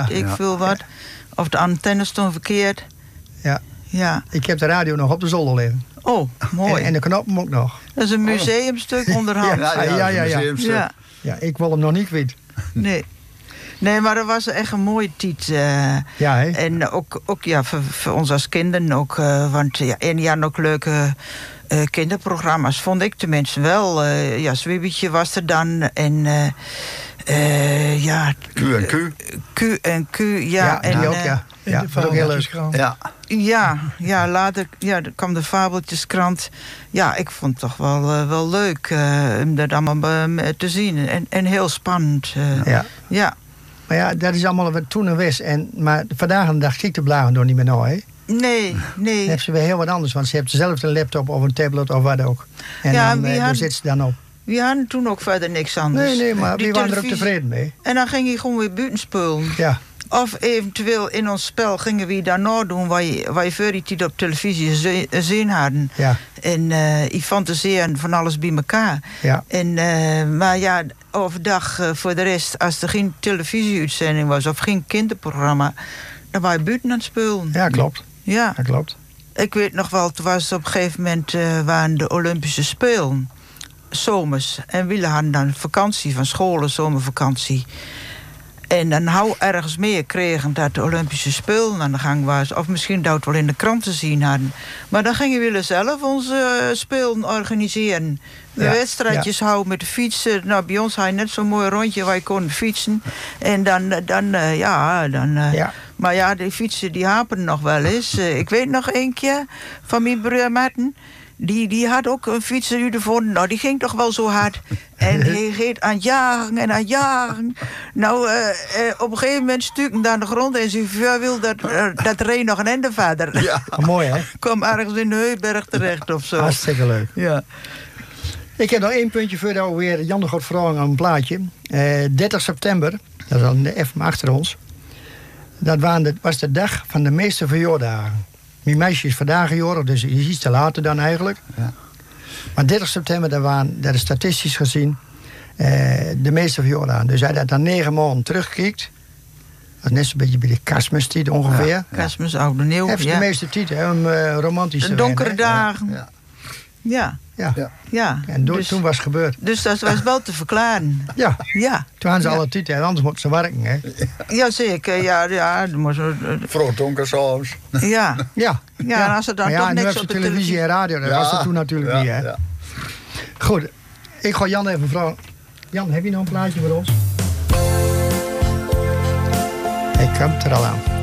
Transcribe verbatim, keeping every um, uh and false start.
Ja, weet ik ja. veel wat. Of de antenne stond verkeerd. Ja. Ja. Ik heb de radio nog op de zolder liggen. Oh, mooi. En, en de knoppen ook nog. Dat is een museumstuk onderhand. Ja, ja, ja. ja. Ja. Ja, ik wil hem nog niet kwijt. Nee. Nee, maar dat was echt een mooie tijd. Uh, ja, hè? En ook, ook ja, voor, voor ons als kinderen ook. Uh, want ja, en ja, ook leuke uh, kinderprogramma's vond ik tenminste wel. Uh, ja, Zwiebertje was er dan. En uh, uh, ja... Q en Q. Q en Q, ja. Ja, en, die ook, uh, ja. Ja, dat is ook heel leuk. Ja. Ja, ja, later ja, kwam de Fabeltjeskrant. Ja, ik vond het toch wel, uh, wel leuk uh, om dat allemaal uh, te zien. En, en heel spannend. Uh, ja. ja. Maar ja, dat is allemaal wat toen en wist. En, maar vandaag de dag ziet de blagen door niet meer nou, hè? Nee, nee. Dan heeft ze weer heel wat anders. Want ze heeft zelf een laptop of een tablet of wat ook. En ja, dan, uh, had, daar zit ze dan op. We hadden toen ook verder niks anders. Nee, nee, maar Die we waren er ook televisie... tevreden mee. En dan ging je gewoon weer buiten spelen. Ja. Of eventueel in ons spel gingen we daarna doen... waar je, waar je voor die tijd op televisie gezien hadden. Ja. En uh, je fantaseren van alles bij elkaar. Ja. En, uh, maar ja, overdag uh, voor de rest... als er geen televisieuitzending was of geen kinderprogramma... dan waren je buiten aan het spelen. Ja, klopt. Ja. Dat klopt. Ik weet nog wel, toen was het op een gegeven moment... Uh, waren de Olympische Spelen... zomers. En we hadden dan vakantie van scholen, zomervakantie... En dan hou ergens meer kregen dat de Olympische Spelen aan de gang was. Of misschien dat we het wel in de krant te zien hadden. Maar dan gingen we zelf onze uh, spelen organiseren. De ja, wedstrijdjes ja. houden met de fietsen. Nou, bij ons had je net zo'n mooi rondje waar je kon fietsen. En dan, dan uh, ja, dan... Uh, ja. Maar ja, die fietsen die hapen nog wel eens. Uh, ik weet nog een keer van mijn broer Marten... Die, die had ook een fietsenuniform. Nou, die ging toch wel zo hard. En hij ging aan het jagen en aan het jagen. Nou, uh, uh, op een gegeven moment stuk hem aan de grond... en zijn vuur wil dat, uh, dat reed nog een ende verder. Ja. Oh, mooi, hè? Kwam ergens in de Heuberg terecht of zo. Hartstikke leuk. Ja. Ik heb nog één puntje voordat we weer Jan de God vragen aan een plaatje. Uh, dertig september, dat is al even achter ons. Dat waren de, was de dag van de meeste verjaardagen. Mijn meisje is vandaag jarig, dus iets te later dan eigenlijk. Ja. Maar dertig september, dat, waren, dat is statistisch gezien uh, de meeste verjaardagen. Dus hij dat dan negen maanden terugkijkt. Dat is net zo'n beetje bij de kerstmistijd ongeveer. Ja, kerstmis, oude nieuw. Heeft ja. de meeste tijd, hè, om uh, romantisch te de donkere zijn, dagen. Ja. Ja. Ja. ja. ja. En do- dus, toen was het gebeurd. Dus dat was wel te verklaren. Ja. Ja. Toen hadden ze ja. alle tijd, hè, anders moeten ze werken. Hè. Jazeker, ja. ja Vroeg donker soms. Ja. Ja. Ja, ja. en als er dan maar toch ja, nu niks heb op je de televisie televisie... en radio, dat ja. was dat toen natuurlijk ja, niet. Hè. Ja. Goed, ik ga Jan even vragen. Jan, heb je nog een plaatje voor ons? Hij komt er al aan.